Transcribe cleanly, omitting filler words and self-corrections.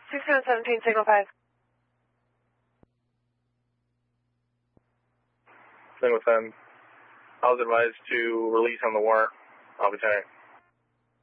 6117, signal 5. Signal 10. I was advised to release on the warrant. I'll be turning.